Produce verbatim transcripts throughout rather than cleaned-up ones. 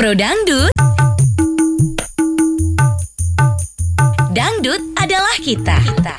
Pro Dangdut. Dangdut adalah kita. kita.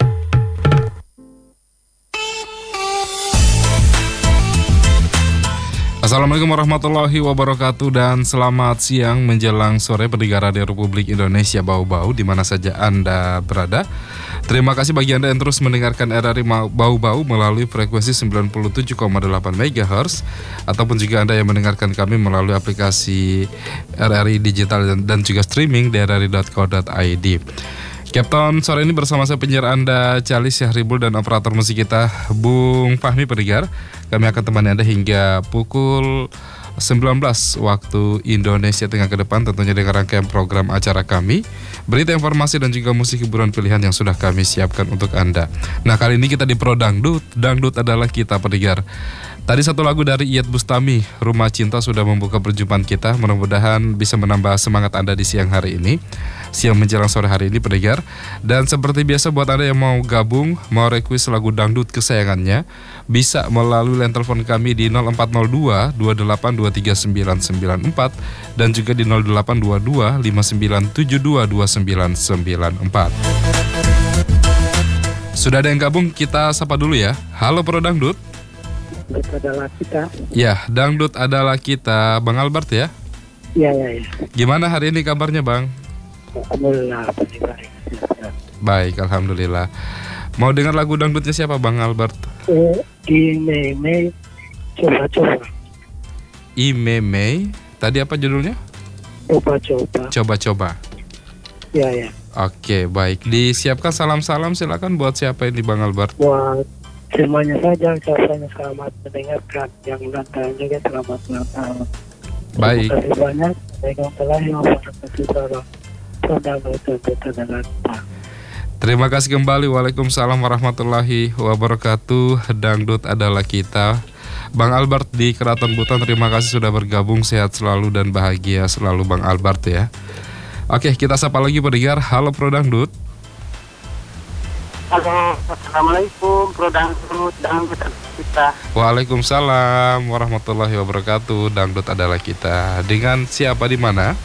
Assalamualaikum warahmatullahi wabarakatuh dan selamat siang menjelang sore pendengar Radio Republik Indonesia Bau-Bau di mana saja Anda berada. Terima kasih bagi Anda yang terus mendengarkan R R I Bau-Bau melalui frekuensi sembilan puluh tujuh koma delapan megahertz ataupun juga Anda yang mendengarkan kami melalui aplikasi R R I digital dan, dan juga streaming di r r i dot co dot i d. Captain sore ini bersama saya penyiar Anda Charlie Syahribul dan operator musik kita Bung Fahmi Pendengar. Kami akan temani Anda hingga pukul sembilan belas waktu Indonesia Tengah ke depan, tentunya dengan rangkaian program acara kami, berita informasi dan juga musik hiburan pilihan yang sudah kami siapkan untuk Anda. Nah, kali ini kita di Pro Dangdut. Dangdut adalah kita pendengar. Tadi satu lagu dari Iyeth Bustami, Rumah Cinta, sudah membuka perjumpaan kita. Mudah-mudahan bisa menambah semangat Anda di siang hari ini, siang menjelang sore hari ini pendengar. Dan seperti biasa buat Anda yang mau gabung, mau request lagu dangdut kesayangannya, bisa melalui line telepon kami di nol empat nol dua dua delapan dua tiga sembilan sembilan empat dan juga di nol delapan dua dua lima sembilan tujuh dua dua sembilan sembilan empat. Sudah ada yang gabung, kita sapa dulu ya. Halo Pro Dangdut. Dangdut adalah kita. Ya, Dangdut adalah kita. Bang Albert ya? Iya, iya, iya. Gimana hari ini kabarnya Bang? Alhamdulillah, baik. Baik, Alhamdulillah. Mau dengar lagu dangdutnya siapa Bang Albert? Eh, Imeme, coba-coba. Imeme, tadi apa judulnya? Coba-coba. Coba-coba. Iya, iya. Oke, baik. Disiapkan salam-salam, silakan buat siapa ini Bang Albert? Buat semuanya saja, ucapkan selamat mendengarkan. Yang ulang tahun juga selamat ulang tahun. Baik. Terima kasih banyak. Waalaikumsalam warahmatullahi wabarakatuh. Terima kasih kembali. Waalaikumsalam warahmatullahi wabarakatuh. Dangdut adalah kita. Bang Albert di Keraton Buton, terima kasih sudah bergabung. Sehat selalu dan bahagia selalu Bang Albert ya. Oke, kita sapa lagi pendengar. Halo Pro Dangdut. Halo, assalamualaikum Pro Dangdut, Dangdut kita. Waalaikumsalam warahmatullahi wabarakatuh. Dangdut adalah kita. Dengan siapa di mana?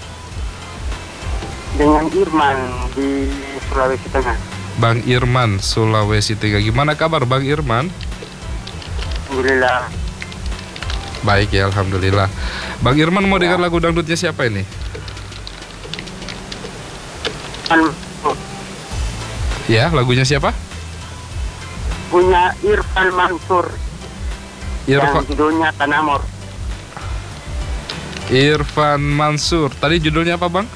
Dengan Irman di Sulawesi Tengah. Bang Irman, Sulawesi Tengah. Gimana kabar Bang Irman? Alhamdulillah. Baik ya, Alhamdulillah. Bang Irman mau dengar lagu dangdutnya siapa ini? Ya, lagunya siapa? Punya Irfan Mansur. Irfan, yang judulnya Tanamor. Irfan Mansur. Tadi judulnya apa Bang?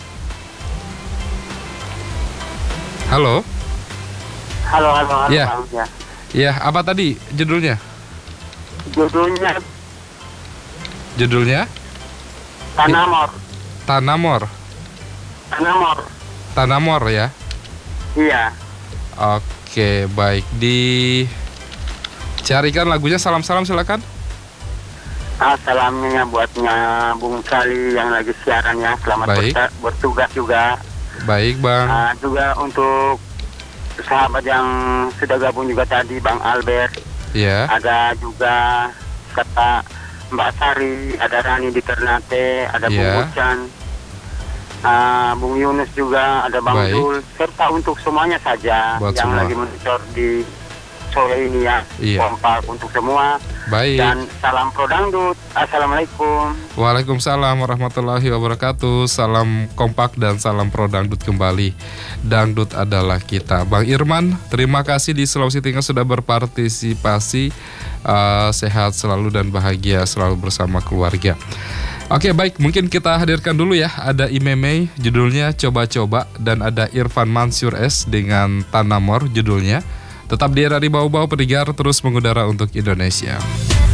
Halo? Halo, halo, halo Ya. Bang. Ya. Ya, apa tadi judulnya? Judulnya Judulnya? Tanamor. Tanamor. Tanamor. Tanamor ya. Iya. Oke, baik. Dicarikan lagunya, salam-salam silakan. Ah, salamnya buatnya Bung Sali yang lagi siaran ya. Selamat Baik. berta- bertugas juga. Baik, Bang. Ah, juga untuk sahabat yang sudah gabung juga tadi, Bang Albert. Ya. Ada juga kata Mbak Sari, ada Rani di Ternate, ada Bung Ya. Ucan, uh, Bung Yunus juga, ada Bang Baik. Dul, serta untuk semuanya saja Buat yang semua. lagi monitor di sore ini ya. Iya. Kompak untuk semua. Baik. Dan salam Pro Dangdut. Assalamualaikum. Waalaikumsalam warahmatullahi wabarakatuh. Salam kompak dan salam Pro Dangdut kembali. Dangdut adalah kita. Bang Irman, terima kasih di Sulawesi Tengah sudah berpartisipasi. Uh, sehat selalu dan bahagia selalu bersama keluarga. Oke, baik, mungkin kita hadirkan dulu ya. Ada Imeme, judulnya Coba-Coba, dan ada Irfan Mansur S dengan Tanamor judulnya. Tetap di R R I Bau-Bau pendengar, terus mengudara untuk Indonesia.